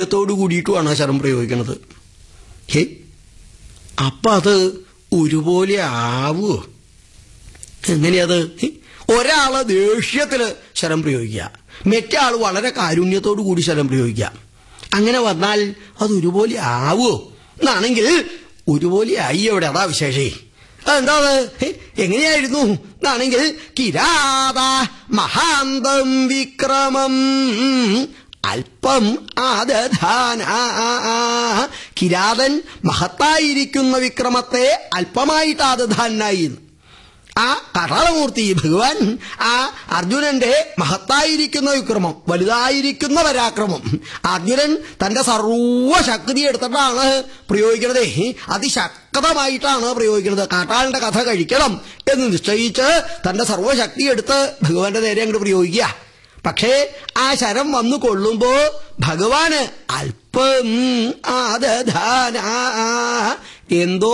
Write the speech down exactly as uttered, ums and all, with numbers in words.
കാരുണ്യത്തോടു കൂടിയിട്ടുമാണ് ശരം പ്രയോഗിക്കുന്നത്. ഹേ, അപ്പം അത് ഒരുപോലെ ആവുമോ? എങ്ങനെയത്? ഒരാള് ദേഷ്യത്തിൽ ശരം പ്രയോഗിക്കുക, മറ്റേ ആൾ വളരെ കാരുണ്യത്തോടു കൂടി ശരം പ്രയോഗിക്കുക. അങ്ങനെ വന്നാൽ അത് ഒരുപോലെ ആവുമോ? എന്നാണെങ്കിൽ ഒരുപോലെ ആയി അവിടെ. അതാ വിശേഷേ. അതെന്താ? എങ്ങനെയായിരുന്നു എന്നാണെങ്കിൽ കിരാത മഹാന്തം വിക്രമം അല്പം ആദധാന. കിരാതൻ മഹത്തായിരിക്കുന്ന വിക്രമത്തെ അല്പമായിട്ട് ആദധാനായി. ആ കടാളമൂർത്തി ഭഗവാൻ ആ അർജുനന്റെ മഹത്തായിരിക്കുന്ന വിക്രമം, വലുതായിരിക്കുന്ന പരാക്രമം അർജുനൻ തന്റെ സർവശക്തി എടുത്തിട്ടാണ് പ്രയോഗിക്കുന്നത്. അതിശക്തമായിട്ടാണ് പ്രയോഗിക്കുന്നത്. കാട്ടാളിന്റെ കഥ കഴിക്കണം എന്ന് നിശ്ചയിച്ച് തന്റെ സർവശക്തി എടുത്ത് ഭഗവാന്റെ നേരെ അങ്ങോട്ട് പ്രയോഗിക്കുക. പക്ഷേ ആ ശരം വന്നു കൊള്ളുമ്പോ ഭഗവാന് അല്പം ആദധാന എന്തോ